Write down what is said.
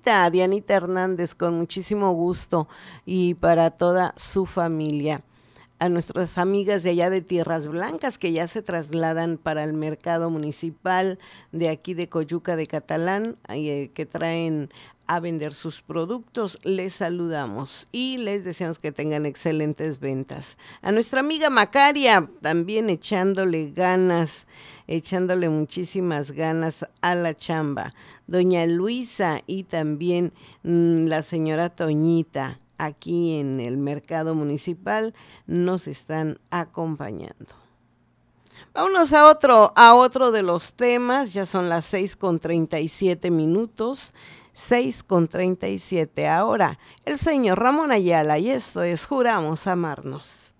Dianita Hernández, con muchísimo gusto y para toda su familia. A nuestras amigas de allá de Tierras Blancas que ya se trasladan para el mercado municipal de aquí de Coyuca de Catalán, que traen a vender sus productos, les saludamos y les deseamos que tengan excelentes ventas. A nuestra amiga Macaria, también echándole muchísimas ganas a la chamba. Doña Luisa y también la señora Toñita, aquí en el mercado municipal, nos están acompañando. Vámonos a otro de los temas, ya son las 6:37, 6:37. Ahora, el señor Ramón Ayala, y esto es Juramos Amarnos.